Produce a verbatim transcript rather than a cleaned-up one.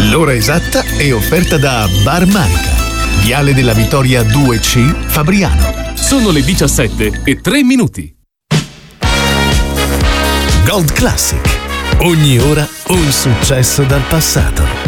L'ora esatta è offerta da Bar Manica, Viale della Vittoria due C, Fabriano. Sono le diciassette e tre minuti. Gold Classic. Ogni ora un successo dal passato.